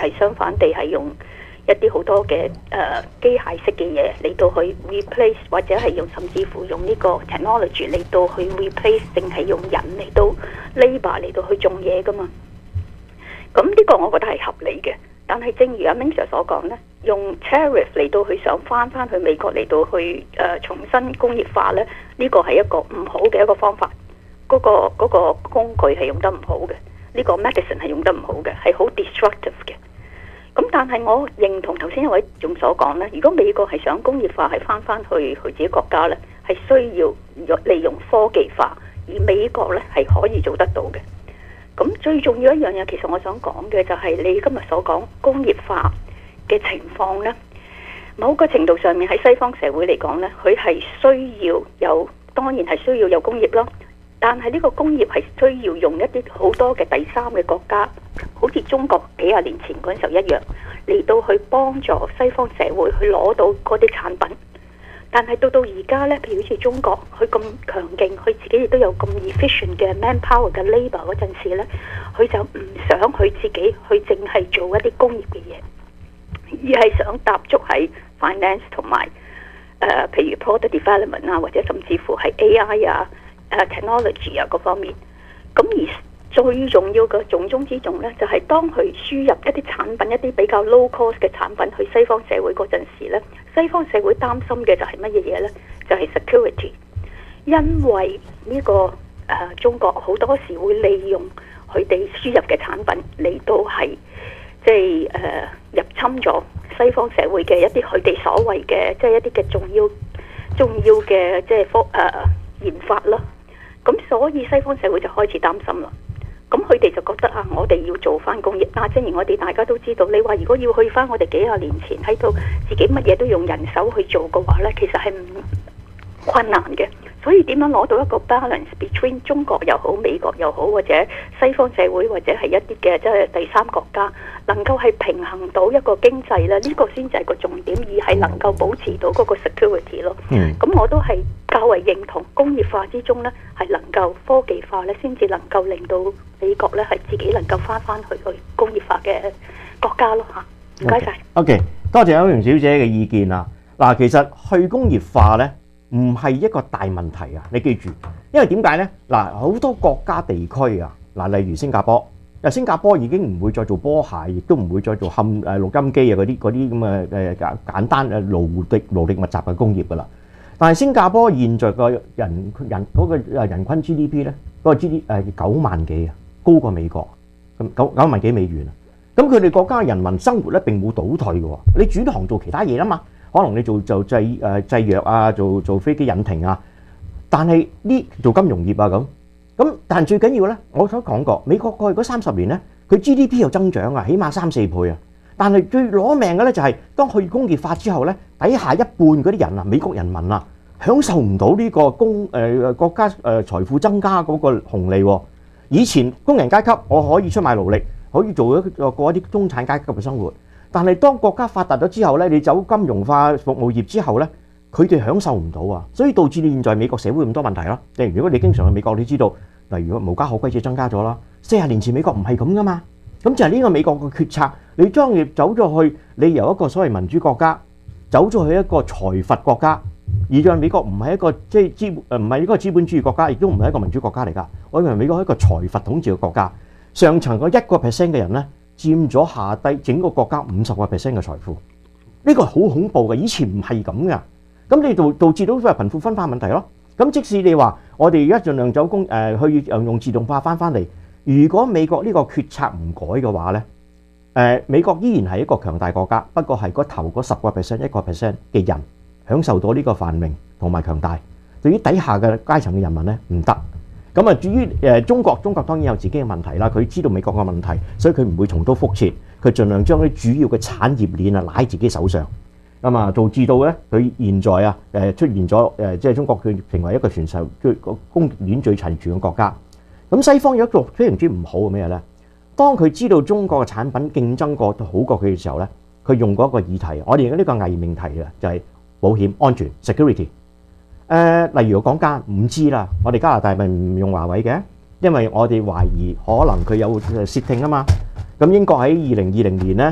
係相反地係用一啲好多嘅機械式嘅嘢嚟到去 replace， 或者係用甚至乎用呢個 technology 嚟到去 replace， 定係用人嚟到 labour 嚟到去種嘢噶嘛。咁呢個我覺得係合理嘅。但係正如阿 Ming Sir 所講呢，用 tariff 嚟到去想翻去美國嚟到去重新工業化呢，呢個係一個唔好嘅一個方法。嗰個工具係用得唔好嘅，呢個 medicine 係用得唔好嘅，係好 destructive 嘅。咁但係我認同頭先一位仲所講呢，如果美國係想工業化係翻去自己國家呢，係需要利用科技化，而美國呢係可以做得到嘅。咁最重要一樣嘢，其實我想講嘅就係你今日所講工業化嘅情況呢，某個程度上面喺西方社會嚟講呢，佢係需要有，當然係需要有工業咯。但係呢個工業係需要用一啲好多嘅第三嘅國家，好似中國幾廿年前嗰陣時候一樣，嚟到去幫助西方社會去攞到嗰啲產品。但係到而家呢，譬如好似中國，佢咁強勁，佢自己亦都有咁 efficient 嘅 manpower 嘅 labour 嗰陣時呢，佢就唔想佢自己去淨係做一啲工業嘅嘢，而係想踏足喺 finance 同埋譬如 product development 啊，或者甚至乎係 AI 啊。technology 啊，各方面，咁而最重要嘅重中之重呢，就係當佢輸入一啲產品，一啲比較 low cost 嘅產品去西方社會嗰陣時呢，西方社會擔心嘅就係乜嘢嘢呢？就係 security， 因為呢個中國好多時會利用佢哋輸入嘅產品嚟到係即係入侵咗西方社會嘅一啲佢哋所謂嘅即係一啲嘅重要嘅即係研發啦。咁所以西方社會就開始擔心啦。咁佢哋就覺得啊，我哋要做翻工業。但正如我哋大家都知道，你話如果要去翻我哋幾廿年前喺度自己乜嘢都用人手去做嘅話呢，其實係唔困難嘅。所以點樣攞到一個 balance between 中國又好、美國又好，或者西方社會或者係一啲嘅即係第三國家，能夠係平衡到一個經濟呢，呢個先至係個重點，而係能夠保持到嗰個 security 咯。咁我都係較為認同工業化之中呢，係能夠科技化呢，先至能夠令到美國呢係自己能夠翻去工業化嘅國家咯嚇。唔該晒。 OK， 多謝歐陽小姐嘅意見啊。嗱，其實去工業化呢，唔係一個大問題啊！你記住，因為點解呢？嗱，好多國家地區啊，嗱，例如新加坡，新加坡已經唔會再做波鞋，亦都唔會再做錄音機啊嗰啲咁嘅簡單勞力密集嘅工業噶啦。但係新加坡現在個人均 GDP 呢，嗰個 GDP 9萬幾啊，高過美國咁9萬幾美元啊。咁佢哋國家人民生活咧並冇倒退嘅喎，你轉行做其他嘢啦嘛。可能你做製藥啊，做飛機引擎啊，但係呢做金融業啊咁，但係最緊要咧，我所講過，美國過去嗰30年咧，佢 GDP 有增長啊，起碼3-4倍啊。但係最攞命嘅咧就係當去工業化之後咧，底下一半嗰啲人啊，美國人民啊，享受唔到呢個國家財富增加嗰個紅利喎。以前工人階級我可以出賣勞力，可以過一啲中產階級嘅生活。但係當國家發達咗之後咧，你走金融化服務業之後咧，佢哋享受唔到啊，所以導致你現在美國社會咁多問題啦。如果你經常去美國，你知道，例如無家可歸者增加咗啦，40年前美國唔係咁噶嘛，咁就係呢個美國嘅決策，你將你走咗去，你由一個所謂民主國家走咗去一個財閥國家，而讓美國唔係一個即係唔係一個資本主義國家，亦都唔係一個民主國家嚟㗎。我認為美國係一個財閥統治嘅國家，上層嗰1% 嘅人咧，佔咗下低整個國家50% 嘅財富，呢個係好恐怖嘅。以前唔係咁噶，咁你導致到貧富分化問題咯。咁即使你話我哋而家盡量去用自動化翻嚟，如果美國呢個決策唔改嘅話咧，美國依然係一個強大國家，不過係個頭嗰10% 1% 嘅人享受到呢個繁榮同埋強大，對於底下嘅階層嘅人民咧唔得。咁啊，至於中國當然有自己嘅問題啦。佢知道美國嘅問題，所以佢唔會重蹈覆轍，佢盡量將啲主要嘅產業鏈啊攬自己手上。咁啊，導致到咧佢現在啊出現咗即係中國佢成為一個全球供應鏈最齊全嘅國家。咁西方有一個非常之唔好嘅咩咧？當佢知道中國嘅產品競爭好過佢嘅時候咧，佢用過一個議題，我哋而家呢個偽命題啊，就係保險安全 security。例如我講加 5G 啦，我哋加拿大咪唔用華為嘅，因為我哋懷疑可能佢有竊聽啊嘛。咁英國喺2020年咧